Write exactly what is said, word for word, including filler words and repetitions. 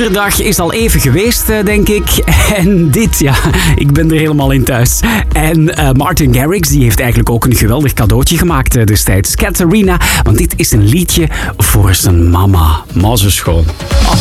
Moederdag is al even geweest, denk ik. En dit, ja, ik ben er helemaal in thuis. En uh, Martin Garrix, die heeft eigenlijk ook een geweldig cadeautje gemaakt uh, destijds. Katarina, want dit is een liedje voor zijn mama. Mazzelschoon. Oh.